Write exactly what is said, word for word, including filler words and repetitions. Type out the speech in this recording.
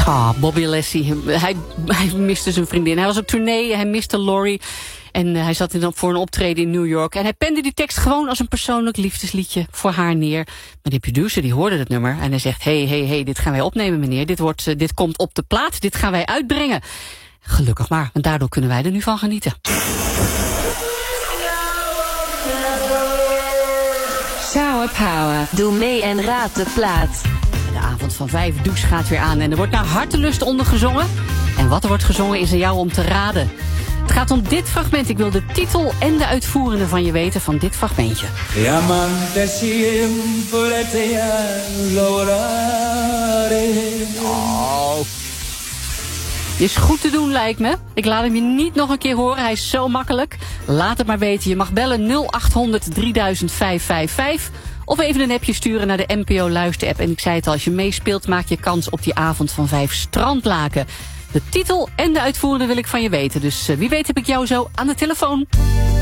Ah, Bobby Leslie, hij, hij miste zijn vriendin. Hij was op tournee, hij miste Laurie. En uh, hij zat in, voor een optreden in New York. En hij pende die tekst gewoon als een persoonlijk liefdesliedje voor haar neer. Maar die producer die hoorde het nummer en hij zegt... hey, hey, hey, dit gaan wij opnemen, meneer. Dit, wordt, uh, dit komt op de plaat, dit gaan wij uitbrengen. Gelukkig maar, want daardoor kunnen wij er nu van genieten. Shower Power. Doe mee en raad de plaat. De avond van vijf douche gaat weer aan en er wordt naar hartelust onder gezongen. En wat er wordt gezongen is aan jou om te raden. Het gaat om dit fragment. Ik wil de titel en de uitvoerende van je weten van dit fragmentje. Oh. Is goed te doen, lijkt me. Ik laat hem je niet nog een keer horen. Hij is zo makkelijk. Laat het maar weten. Je mag bellen nul acht honderd drieduizend vijfhonderdvijfenvijftig. Of even een appje sturen naar de N P O Luister-app. En ik zei het al, als je meespeelt maak je kans op die avond van vijf strandlaken. De titel en de uitvoerende wil ik van je weten. Dus wie weet heb ik jou zo aan de telefoon.